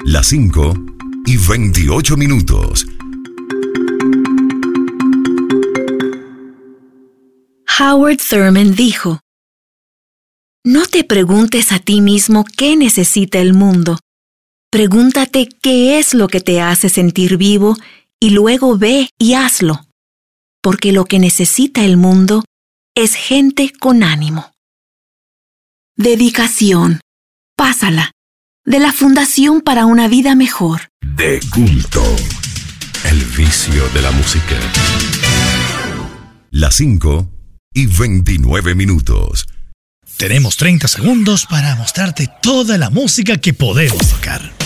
Las 5:28. Howard Thurman dijo: no te preguntes a ti mismo qué necesita el mundo. Pregúntate qué es lo que te hace sentir vivo y luego ve y hazlo. Porque lo que necesita el mundo es gente con ánimo. Dedicación. Pásala. De la Fundación para una Vida Mejor. De culto. El vicio de la música. Las 5:29. Tenemos 30 segundos para mostrarte toda la música que podemos tocar.